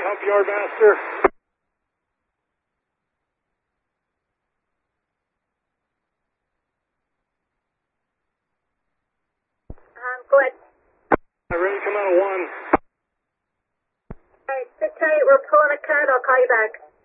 Hump Yard Master. Go ahead. Ready to come out of 1. Alright, sit tight. We're pulling a cut. I'll call you back.